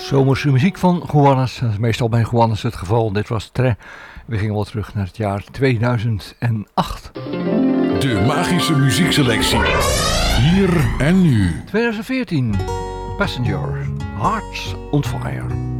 Zomerse muziek van Juanes. Dat is meestal bij Juanes het geval. Dit was Tre. We gingen wel terug naar het jaar 2008. De magische muziekselectie. Hier en nu. 2014. Passenger. Hearts on Fire.